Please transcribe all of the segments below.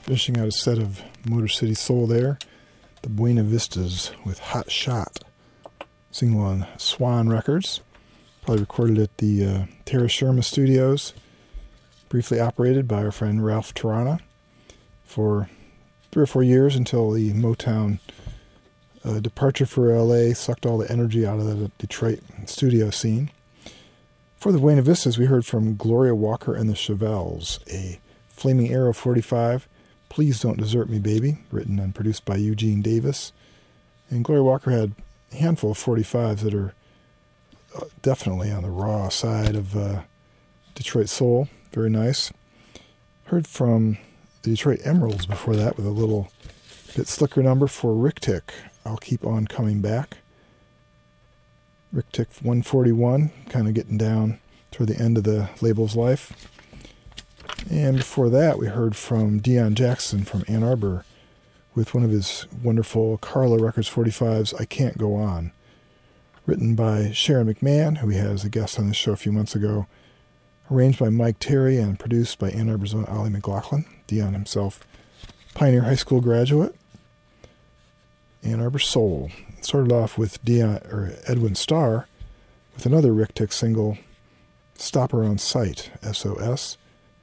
Finishing out a set of Motor City Soul there, the Buena Vistas with Hot Shot, single on Swan Records, probably recorded at the Terra Sherma Studios, briefly operated by our friend Ralph Tarana for 3 or 4 years until the Motown departure for LA sucked all the energy out of the Detroit studio scene. For the Buena Vistas, we heard from Gloria Walker and the Chevelles, a Flaming Arrow 45, Please Don't Desert Me Baby, written and produced by Eugene Davis. And Gloria Walker had a handful of 45s that are definitely on the raw side of Detroit soul. Very nice. Heard from the Detroit Emeralds before that with a little bit slicker number for Rick Tick, I'll Keep On Coming Back. Rick Tick 141, kind of getting down toward the end of the label's life. And before that, we heard from Dion Jackson from Ann Arbor with one of his wonderful Carla Records 45s, I Can't Go On, written by Sharon McMahon, who we had as a guest on this show a few months ago, arranged by Mike Terry and produced by Ann Arbor's own Ollie McLaughlin. Dion himself, Pioneer High School graduate. Ann Arbor Soul. Started off with Edwin Starr with another Rick Tick single, Stopper on Sight, SOS.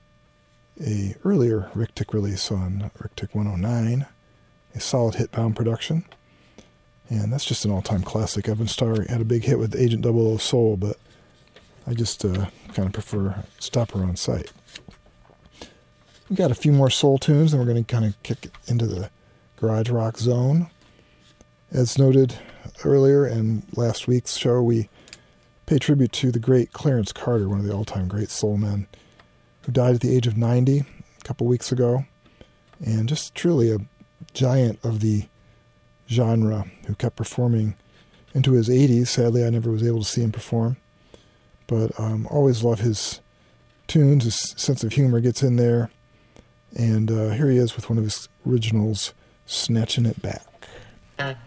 A earlier Rick Tick release on Rick Tick 109, a solid hit-bound production. And that's just an all-time classic. Edwin Starr had a big hit with Agent 00 Soul, but I just kind of prefer Stopper on Sight. We've got a few more soul tunes, and we're going to kind of kick into the garage rock zone. As noted earlier in last week's show, we pay tribute to the great Clarence Carter, one of the all-time great soul men, who died at the age of 90 a couple weeks ago, and just truly a giant of the genre who kept performing into his 80s. Sadly, I never was able to see him perform, but always love his tunes. His sense of humor gets in there, and here he is with one of his originals, Snatching It Back.